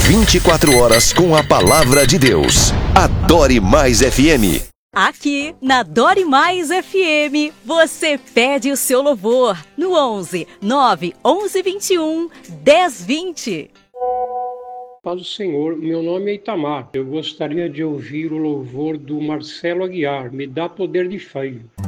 24 horas com a palavra de Deus. Adore Mais FM. Aqui na Adore Mais FM, você pede o seu louvor no 11 9 11 21 10 20. Paz do Senhor, meu nome é Itamar. Eu gostaria de ouvir o louvor do Marcelo Aguiar. Me dá poder de fé.